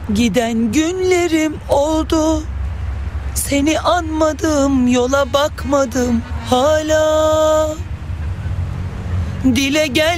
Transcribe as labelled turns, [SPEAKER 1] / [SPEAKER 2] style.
[SPEAKER 1] Giden günlerim oldu, seni anmadım, yola bakmadım hala. Dile gel